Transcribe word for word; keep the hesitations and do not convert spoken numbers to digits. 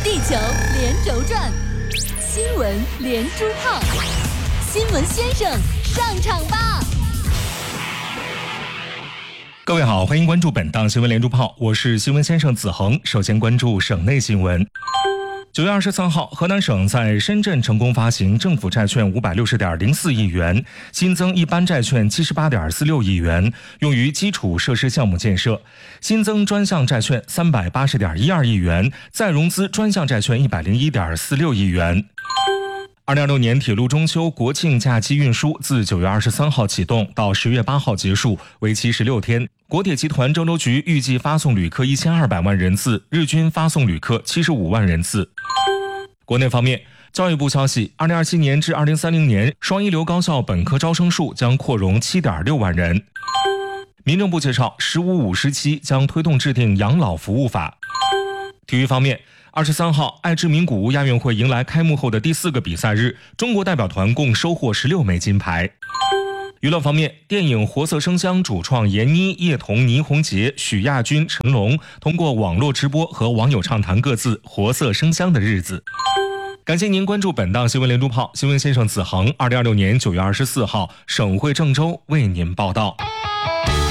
地球连轴转，新闻连珠炮，新闻先生上场吧！ 各位好，欢迎关注本档新闻连珠炮，我是新闻先生子恒。首先关注省内新闻。九月二十三号，河南省在深圳成功发行政府债券五百六十点零四亿元，新增一般债券七十八点四六亿元，用于基础设施项目建设；新增专项债券三百八十点一二亿元，再融资专项债券一百零一点四六亿元。二零二六年铁路中秋国庆假期运输自九月二十三号启动到十月八号结束，为期十六天。国铁集团郑州局预计发送旅客一千二百万人次，日均发送旅客七十五万人次。国内方面，教育部消息，二零二七年至二零三零年双一流高校本科招生数将扩容七点六万人。民政部介绍，十五五时期将推动制定养老服务法。体育方面，二十三号，爱之名古屋亚运会迎来开幕后的第四个比赛日，中国代表团共收获十六枚金牌。娱乐方面，电影《活色生香》主创闫妮、叶童、倪虹洁、许亚军、陈龙通过网络直播和网友畅谈各自活色生香的日子。感谢您关注本档新闻连珠炮，新闻先生子恒，二零二六年九月二十四号，省会郑州为您报道。